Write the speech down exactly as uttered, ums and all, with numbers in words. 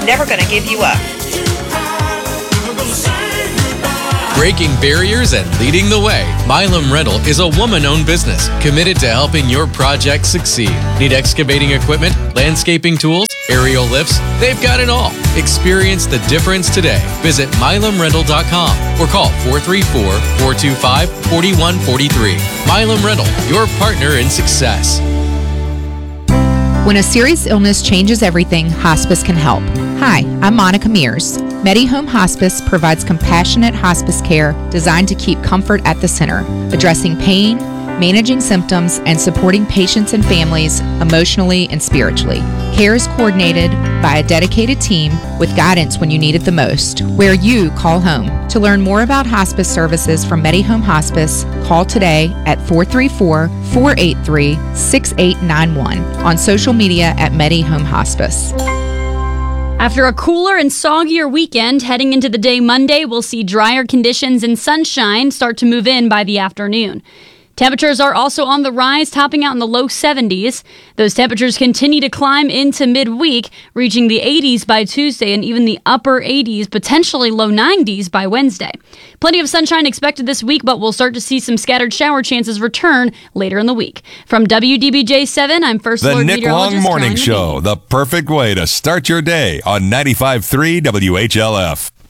never going to give you up. Breaking barriers and leading the way, Milam Rental is a woman-owned business committed to helping your project succeed. Need excavating equipment, landscaping tools, aerial lifts? They've got it all. Experience the difference today. Visit milam rental dot com or call four three four, four two five, four one four three. Milam Rental, your partner in success. When a serious illness changes everything, hospice can help. Hi, I'm Monica Mears. MediHome Hospice provides compassionate hospice care designed to keep comfort at the center, addressing pain, managing symptoms, and supporting patients and families emotionally and spiritually. Care is coordinated by a dedicated team with guidance when you need it the most, where you call home. To learn more about hospice services from MediHome Hospice, call today at four three four, four eight three, six eight nine one, on social media at MediHome Hospice. After a cooler and soggier weekend, heading into the day Monday, we'll see drier conditions and sunshine start to move in by the afternoon. Temperatures are also on the rise, topping out in the low seventies. Those temperatures continue to climb into midweek, reaching the eighties by Tuesday and even the upper eighties, potentially low nineties by Wednesday. Plenty of sunshine expected this week, but we'll start to see some scattered shower chances return later in the week. From W D B J seven, I'm First The Lord Nick Meteorologist Long Morning Kelly Show, McGee. the perfect way to start your day on ninety-five point three W H L F.